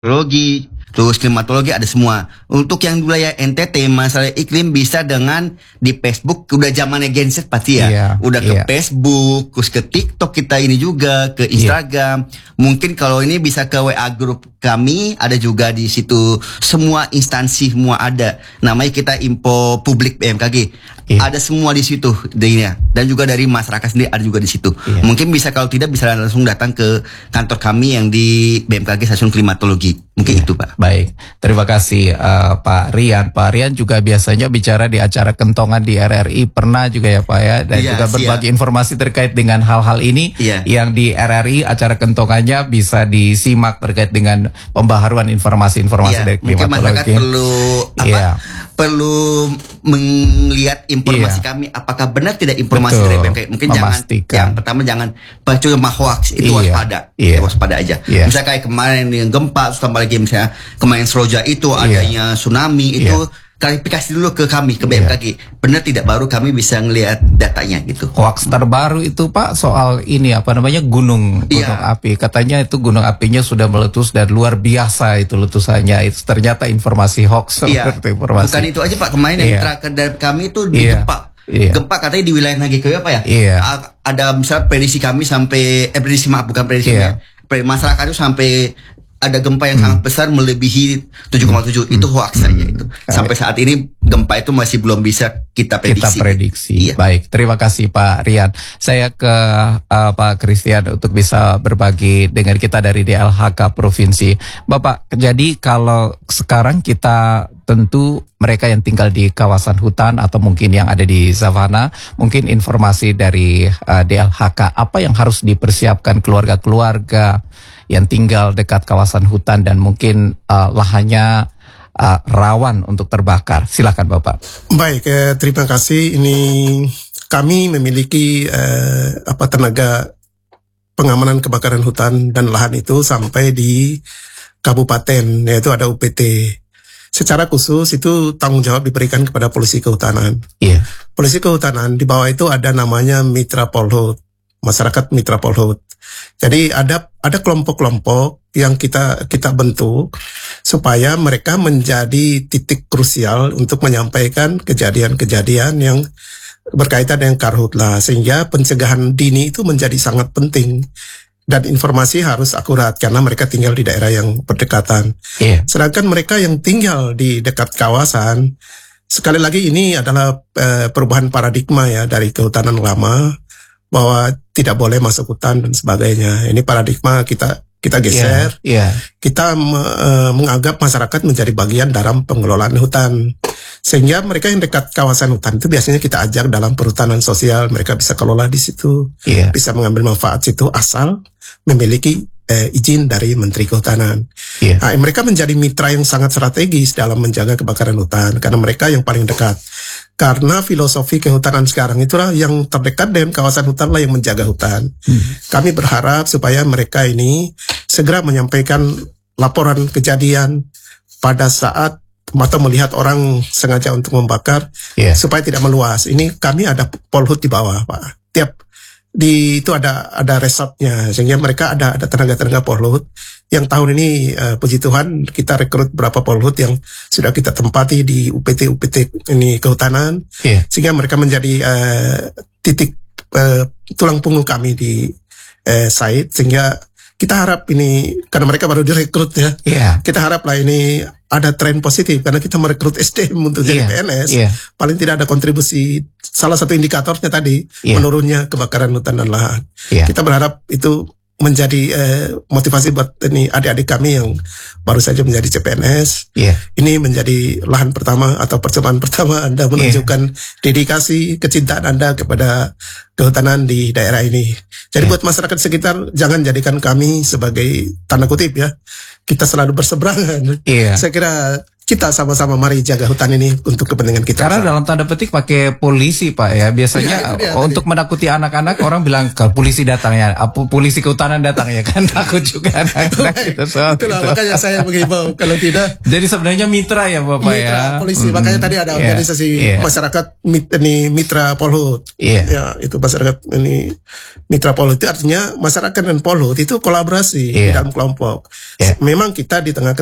Hidrologi, terus klimatologi ada semua. Untuk yang wilayah NTT masalah iklim bisa dengan di Facebook, udah zamannya genset pasti ya. Iya, Udah iya. ke Facebook, terus ke TikTok kita ini juga, ke Instagram. Mungkin kalau ini bisa ke WA grup kami, ada juga di situ. Semua instansi semua ada. Namanya kita Info Publik BMKG. Iya. Ada semua di situ dirinya. Dan juga dari masyarakat sendiri ada juga di situ. Iya. Mungkin bisa, kalau tidak bisa langsung datang ke kantor kami yang di BMKG Stasiun Klimatologi. Mungkin itu Pak. Baik, terima kasih Pak Rian. Pak Rian juga biasanya bicara di acara kentongan di RRI, pernah juga ya Pak ya, dan Iya, juga berbagi informasi terkait dengan hal-hal ini. Iya. Yang di RRI acara kentongannya bisa disimak terkait dengan pembaharuan informasi-informasi Iya, dari mungkin masyarakat klimatologi. perlu perlu melihat informasi kami apakah benar tidak informasi Betul, dari BMKG. Mungkin memastikan. yang pertama jangan percuma hoax, itu waspada. Waspada aja. Misalnya kayak kemarin yang gempa, terus tambah lagi misalnya kemarin Seroja itu adanya tsunami itu, klarifikasi dulu ke kami, ke BMKG. Benar tidak, baru kami bisa ngelihat datanya gitu. Hoax terbaru itu Pak soal ini gunung api. Katanya itu gunung apinya sudah meletus dan luar biasa itu letusannya. Itu ternyata informasi hoax. Seperti informasi. Bukan itu aja Pak, kemarin yang terakhir dari kami itu di gempa. Gempa katanya di wilayah Nagikoyo apa ya? Ada misalnya prediksi kami sampai bukan prediksi masyarakat itu sampai ada gempa yang sangat besar melebihi 7,7. Itu hoax saja itu. Sampai saat ini gempa itu masih belum bisa kita prediksi. Baik, terima kasih Pak Rian. Saya ke Pak Christian untuk bisa berbagi dengan kita dari DLHK Provinsi. Bapak, jadi kalau sekarang kita tentu mereka yang tinggal di kawasan hutan atau mungkin yang ada di savana, mungkin informasi dari DLHK apa yang harus dipersiapkan keluarga-keluarga yang tinggal dekat kawasan hutan dan mungkin lahannya rawan untuk terbakar. Silakan Bapak. Baik, terima kasih. Ini kami memiliki tenaga pengamanan kebakaran hutan dan lahan itu sampai di kabupaten, yaitu ada UPT. Secara khusus itu tanggung jawab diberikan kepada polisi kehutanan. Polisi kehutanan di bawah itu ada namanya Mitra Polhut, masyarakat Mitra Polhut. Jadi ada kelompok-kelompok yang kita bentuk supaya mereka menjadi titik krusial untuk menyampaikan kejadian-kejadian yang berkaitan dengan karhutla, sehingga pencegahan dini itu menjadi sangat penting dan informasi harus akurat karena mereka tinggal di daerah yang berdekatan. Sedangkan mereka yang tinggal di dekat kawasan, sekali lagi ini adalah perubahan paradigma ya dari kehutanan lama, bahwa tidak boleh masuk hutan dan sebagainya. Ini paradigma kita geser. Kita menganggap masyarakat menjadi bagian dalam pengelolaan hutan. Sehingga mereka yang dekat kawasan hutan itu biasanya kita ajak dalam perhutanan sosial. Mereka bisa kelola di situ, bisa mengambil manfaat situ asal memiliki izin dari Menteri Kehutanan. Nah, mereka menjadi mitra yang sangat strategis dalam menjaga kebakaran hutan karena mereka yang paling dekat. Karena filosofi kehutanan sekarang itulah yang terdekat dengan kawasan hutan lah yang menjaga hutan. Kami berharap supaya mereka ini segera menyampaikan laporan kejadian pada saat atau melihat orang sengaja untuk membakar supaya tidak meluas. Ini kami ada polhut di bawah Pak. Itu ada resortnya sehingga mereka ada tenaga-tenaga polhut yang tahun ini puji Tuhan kita rekrut berapa polhut yang sudah kita tempati di UPT ini kehutanan sehingga mereka menjadi titik tulang punggung kami di site, sehingga kita harap ini karena mereka baru direkrut ya, kita harap lah ini ada tren positif karena kita merekrut SDM untuk jadi PNS. Paling tidak ada kontribusi, salah satu indikatornya tadi menurunnya kebakaran hutan dan lahan. Kita berharap itu menjadi motivasi buat ini adik-adik kami yang baru saja menjadi CPNS. Ini menjadi lahan pertama atau percobaan pertama Anda menunjukkan dedikasi, kecintaan Anda kepada kehutanan di daerah ini. Jadi buat masyarakat sekitar jangan jadikan kami sebagai tanda kutip ya, kita selalu berseberangan. Saya kira kita sama-sama mari jaga hutan ini untuk kepentingan kita. Karena dalam tanda petik pakai polisi Pak ya. Biasanya untuk menakuti anak-anak orang bilang kalau polisi datang ya, polisi kehutanan datang ya kan, takut juga anak-anak gitu. Itulah makanya saya mengimbau kalau tidak. Jadi sebenarnya mitra ya Bapak mitra, polisi. Makanya tadi ada organisasi masyarakat mitra Polhut. Ya, itu masyarakat ini mitra Polhut itu artinya masyarakat dan Polhut itu kolaborasi dalam kelompok. Memang kita di tengah